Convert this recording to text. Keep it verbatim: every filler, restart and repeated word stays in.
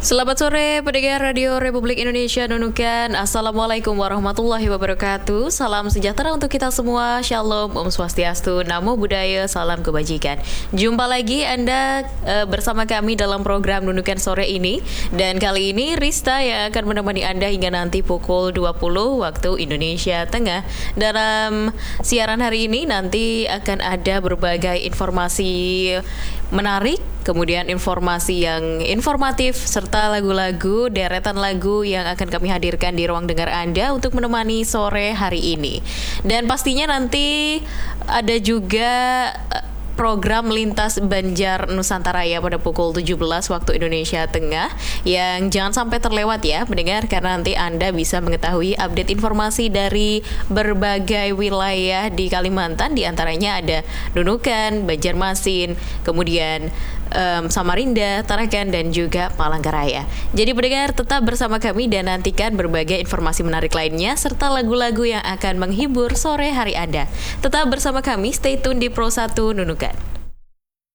Selamat sore pendengar Radio Republik Indonesia Nunukan. Assalamualaikum warahmatullahi wabarakatuh. Salam sejahtera untuk kita semua. Shalom, Om Swastiastu, Namo Buddhaya, salam kebajikan. Jumpa lagi Anda uh, bersama kami dalam program Nunukan sore ini. Dan kali ini Rista yang akan menemani Anda hingga nanti pukul dua puluh waktu Indonesia Tengah. Dalam siaran hari ini nanti akan ada berbagai informasi menarik, kemudian informasi yang informatif, serta lagu-lagu, deretan lagu yang akan kami hadirkan di ruang dengar Anda untuk menemani sore hari ini. Dan pastinya nanti ada juga program Lintas Banjar Nusantara ya pada pukul tujuh belas waktu Indonesia Tengah, yang jangan sampai terlewat ya mendengar, karena nanti Anda bisa mengetahui update informasi dari berbagai wilayah di Kalimantan, diantaranya ada Nunukan, Banjarmasin, kemudian um, Samarinda, Tarakan, dan juga Palangkaraya. Jadi pendengar tetap bersama kami dan nantikan berbagai informasi menarik lainnya serta lagu-lagu yang akan menghibur sore hari Anda. Tetap bersama kami, stay tune di Pro satu Nunukan.